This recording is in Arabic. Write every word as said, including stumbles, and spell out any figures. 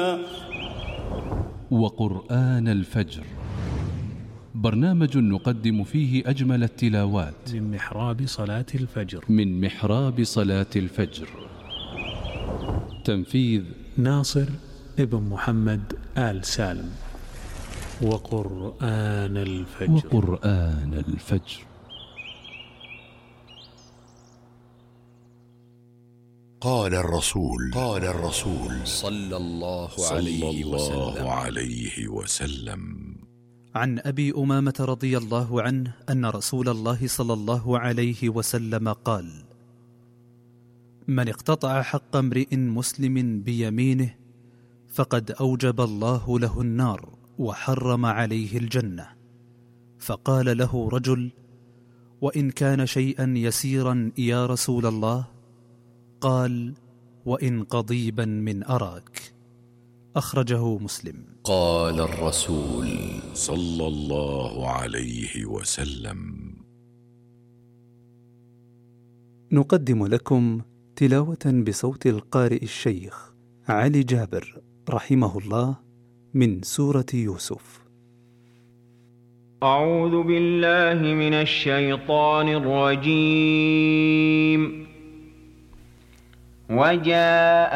وقرآن الفجر، برنامج نقدم فيه أجمل التلاوات من محراب صلاة الفجر من محراب صلاة الفجر. تنفيذ ناصر ابن محمد آل سالم. وقرآن الفجر وقرآن الفجر. قال الرسول قال الرسول صلى الله صلى عليه الله وسلم عليه وسلم عن أبي أمامة رضي الله عنه أن رسول الله صلى الله عليه وسلم قال: من اقتطع حق امرئ مسلم بيمينه فقد أوجب الله له النار وحرم عليه الجنة. فقال له رجل: وإن كان شيئا يسيرا يا رسول الله؟ قال: وإن قضيبا من أراك. أخرجه مسلم. قال الرسول صلى الله عليه وسلم: نقدم لكم تلاوة بصوت القارئ الشيخ علي جابر رحمه الله من سورة يوسف. أعوذ بالله من الشيطان الرجيم. وجاء